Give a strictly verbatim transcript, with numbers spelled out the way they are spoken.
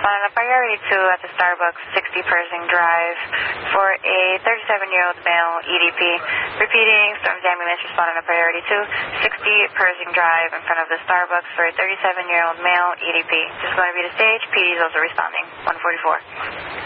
respond on a priority two at the Starbucks, sixty Persing Drive, for a thirty-seven-year-old male E D P. Repeating, Storms ambulance respond on a priority two, sixty Persing Drive in front of the Starbucks for a thirty-seven-year-old male E D P. This is going to be the stage. P D is also responding. one forty-four.